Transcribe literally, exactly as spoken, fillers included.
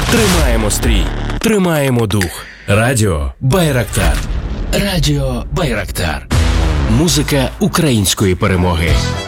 Тримаємо стрій, тримаємо дух. Радіо Байрактар. Радіо Байрактар. Музика української перемоги.